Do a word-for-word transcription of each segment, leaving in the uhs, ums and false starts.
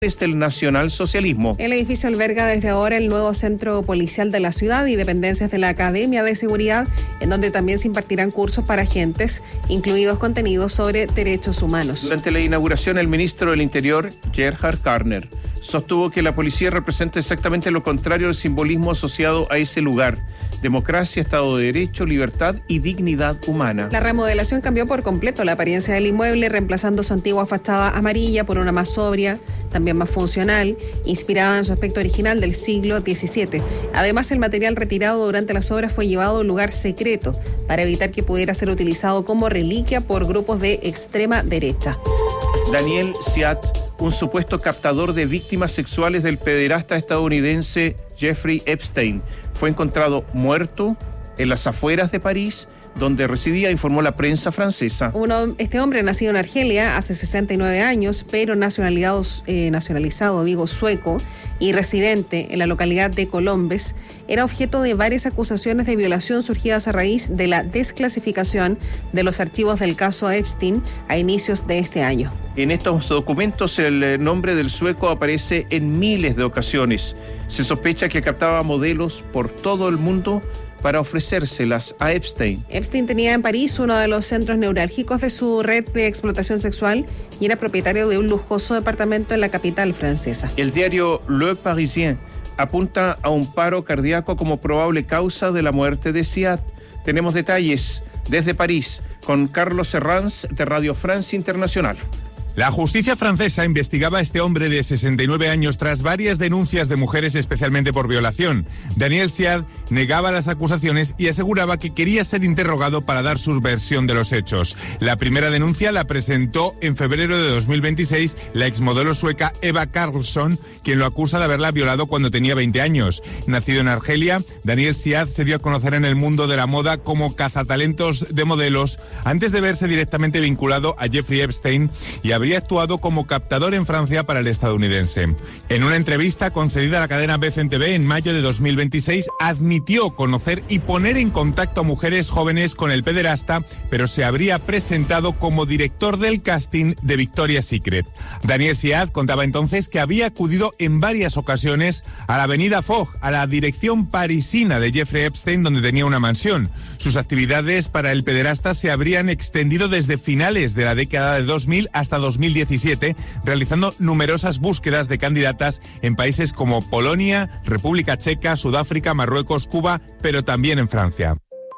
del nacionalsocialismo. El edificio alberga desde ahora el nuevo centro policial de la ciudad y dependencias de la Academia de Seguridad, en donde también se impartirán cursos para agentes, incluidos contenidos sobre derechos humanos. Durante la inauguración, el ministro del Interior, Gerhard Karner, sostuvo que la policía representa exactamente lo contrario al simbolismo asociado a ese lugar: democracia, Estado de Derecho, libertad y dignidad humana. La remodelación cambió por completo la apariencia del inmueble, reemplazando su antigua fachada amarilla por una más sobria, también más funcional, inspirada en su aspecto original del siglo diecisiete. Además, el material retirado durante las obras fue llevado a un lugar secreto para evitar que pudiera ser utilizado como reliquia por grupos de extrema derecha. Daniel Siat, un supuesto captador de víctimas sexuales del pederasta estadounidense Jeffrey Epstein, fue encontrado muerto en las afueras de París, donde residía, informó la prensa francesa. Uno, este hombre, nacido en Argelia hace sesenta y nueve años, pero nacionalizado, eh, nacionalizado, digo, sueco, y residente en la localidad de Colombes, era objeto de varias acusaciones de violación surgidas a raíz de la desclasificación de los archivos del caso Epstein a inicios de este año. En estos documentos el nombre del sueco aparece en miles de ocasiones. Se sospecha que captaba modelos por todo el mundo para ofrecérselas a Epstein. Epstein tenía en París uno de los centros neurálgicos de su red de explotación sexual y era propietario de un lujoso departamento en la capital francesa. El diario Le Parisien apunta a un paro cardíaco como probable causa de la muerte de Siat. Tenemos detalles desde París con Carlos Herranz de Radio France Internacional. La justicia francesa investigaba a este hombre de sesenta y nueve años tras varias denuncias de mujeres, especialmente por violación. Daniel Siad negaba las acusaciones y aseguraba que quería ser interrogado para dar su versión de los hechos. La primera denuncia la presentó en febrero de dos mil veintiséis la exmodelo sueca Eva Karlsson, quien lo acusa de haberla violado cuando tenía veinte años. Nacido en Argelia, Daniel Siad se dio a conocer en el mundo de la moda como cazatalentos de modelos antes de verse directamente vinculado a Jeffrey Epstein y a habría actuado como captador en Francia para el estadounidense. En una entrevista concedida a la cadena B C N T V en mayo de dos mil veintiséis, admitió conocer y poner en contacto a mujeres jóvenes con el pederasta, pero se habría presentado como director del casting de Victoria's Secret. Daniel Siad contaba entonces que había acudido en varias ocasiones a la avenida Foch, a la dirección parisina de Jeffrey Epstein, donde tenía una mansión. Sus actividades para el pederasta se habrían extendido desde finales de la década de dos mil hasta dos mil diecisiete, realizando numerosas búsquedas de candidatas en países como Polonia, República Checa, Sudáfrica, Marruecos, Cuba, pero también en Francia.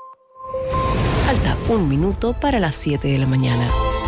Falta un minuto para las siete de la mañana.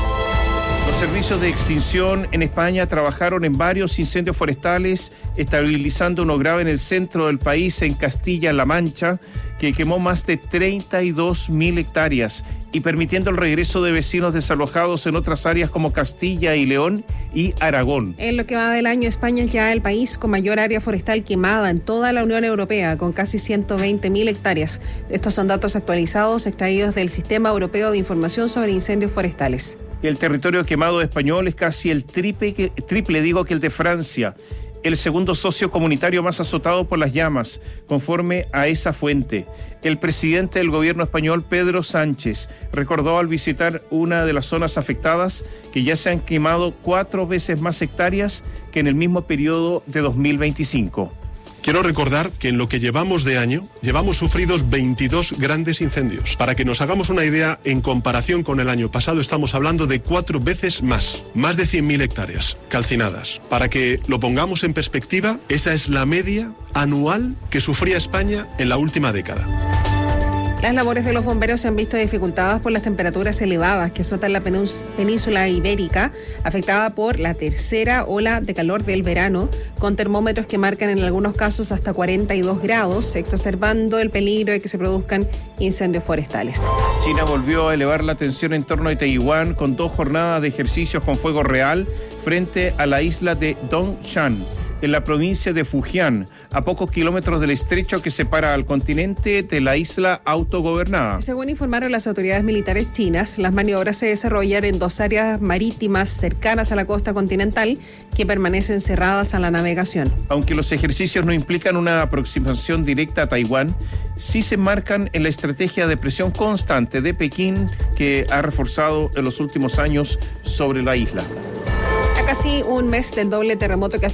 Los servicios de extinción en España trabajaron en varios incendios forestales, estabilizando uno grave en el centro del país, en Castilla-La Mancha, que quemó más de treinta y dos mil hectáreas y permitiendo el regreso de vecinos desalojados en otras áreas como Castilla y León y Aragón. En lo que va del año, España es ya el país con mayor área forestal quemada en toda la Unión Europea, con casi ciento veinte mil hectáreas. Estos son datos actualizados extraídos del Sistema Europeo de Información sobre Incendios Forestales. El territorio quemado español es casi el triple, triple digo, que el de Francia, el segundo socio comunitario más azotado por las llamas, conforme a esa fuente. El presidente del gobierno español, Pedro Sánchez, recordó al visitar una de las zonas afectadas que ya se han quemado cuatro veces más hectáreas que en el mismo periodo de dos mil veinticinco. Quiero recordar que en lo que llevamos de año, llevamos sufridos veintidós grandes incendios. Para que nos hagamos una idea, en comparación con el año pasado, estamos hablando de cuatro veces más, más de cien mil hectáreas calcinadas. Para que lo pongamos en perspectiva, esa es la media anual que sufría España en la última década. Las labores de los bomberos se han visto dificultadas por las temperaturas elevadas que azotan la península ibérica, afectada por la tercera ola de calor del verano, con termómetros que marcan en algunos casos hasta cuarenta y dos grados, exacerbando el peligro de que se produzcan incendios forestales. China volvió a elevar la tensión en torno a Taiwán con dos jornadas de ejercicios con fuego real frente a la isla de Dongshan, en la provincia de Fujian, a pocos kilómetros del estrecho que separa al continente de la isla autogobernada. Según informaron las autoridades militares chinas, las maniobras se desarrollan en dos áreas marítimas cercanas a la costa continental que permanecen cerradas a la navegación. Aunque los ejercicios no implican una aproximación directa a Taiwán, sí se marcan en la estrategia de presión constante de Pekín que ha reforzado en los últimos años sobre la isla. casi un mes del doble terremoto que